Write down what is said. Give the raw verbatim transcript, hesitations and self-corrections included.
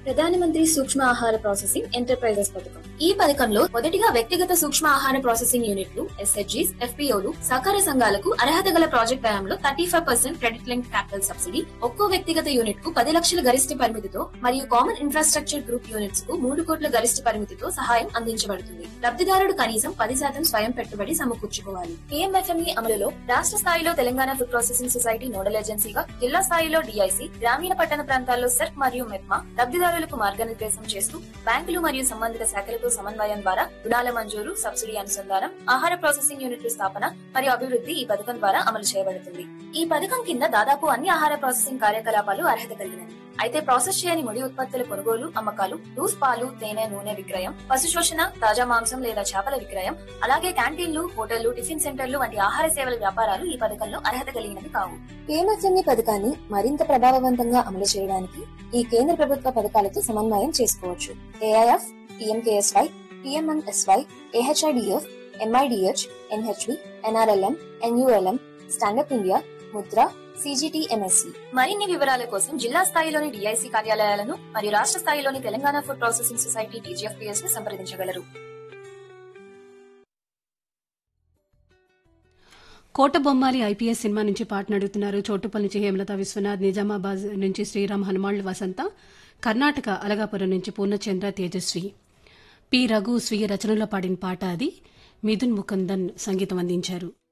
ప్రధానమంత్రి సూక్ష్మ ఆహార ప్రాసెసింగ్ ఎంటర్ప్రైజెస్ పథకం. ఈ పథకంలో మొదటిగా వ్యక్తిగత సూక్ష్మ ఆహార ప్రాసెసింగ్ యూనిట్లు, ఎస్హెచ్జీస్, ఎఫ్పీఓలు, సహకార సంఘాలకు అర్హత గల ప్రాజెక్ట్ వ్యయంలో thirty five percent credit link capital subsidy, ఒక్కో వ్యక్తిగత యూనిట్ కు పది లక్షల గరిష్ట పరిమితితో మరియు కామన్ ఇన్ఫ్రాస్ట్రక్చర్ గ్రూప్ యూనిట్స్ కు మూడు కోట్ల గరిష్ట పరిమితితో సహాయం అందించబడుతుంది. లబ్ధిదారుడు కనీసం పది శాతం స్వయం పెట్టుబడి సమకూర్చుకోవాలి. పీఎంఎఫ్ఎంఈ అమలులో రాష్ట్ర స్థాయిలో Telangana food processing society nodal ఏజెన్సీగా, జిల్లా స్థాయిలో డిఐసి, గ్రామీణ పట్టణ ప్రాంతాల్లో సెర్క్ మరియు మెప్మా లబ్ధిదారులకు మార్గనిర్దేశం చేస్తూ బ్యాంకులు మరియు సంబంధిత శాఖలతో సమన్వయం ద్వారా రుణాల మంజూరు, సబ్సిడీ అనుసంధానం, ఆహార ప్రాసెసింగ్ యూనిట్ల స్థాపన మరియు అభివృద్ధి ఈ పథకం ద్వారా అమలు చేయబడుతుంది. ఈ పథకం కింద దాదాపు అన్ని ఆహార ప్రాసెసింగ్ కార్యకలాపాలు అర్హత కలిగినవి. అయితే ప్రాసెస్ చేయని ముడి ఉత్పత్తుల కొనుగోలు, అమ్మకాలు, లూస్ పాలు, తేనె, నూనె విక్రయం, పశు శోషణ, తాజా మాంసం లేదా చేపల విక్రయం, అలాగే క్యాంటీన్లు, హోటళ్లు, టిఫిన్ సెంటర్లు వంటి ఆహార సేవల వ్యాపారాలు ఈ పథకంలో అర్హత కలిగినవి కావు. పీఎంఎఫ్ఎంఈ పథకాన్ని మరింత ప్రభావవంతంగా అమలు చేయడానికి ఈ కేంద్ర ప్రభుత్వ పథకాలతో సమన్వయం చేసుకోవచ్చు. AIF, PMKSY, PMMSY, AHIDF, MIDH, NHB, NRLM, NULM, stand up India, Mudra, సీజీటీఎంఎస్సి. మరిన్ని వివరాల కోసం జిల్లా స్థాయిలోని డిఐసి కార్యాలయాలను మరియు రాష్ట్ర స్థాయిలోని Telangana food processing society TGFPS ను సంప్రదించగలరు. కోటబొమ్మాలి ఐపీఎస్ సినిమా నుంచి పాటను అడుగుతున్నారు. చోటుపల్లి నుంచి హేమలత విశ్వనాథ్, నిజామాబాద్ నుంచి శ్రీరామ్ హనుమాళ్ల వసంత, కర్ణాటక అలగాపురం నుంచి పూర్ణచంద్ర తేజస్వి, పి రఘు స్వీయ రచనలో పాడిన పాట అది. మిథున్ ముకుందన్ సంగీతం అందించారు.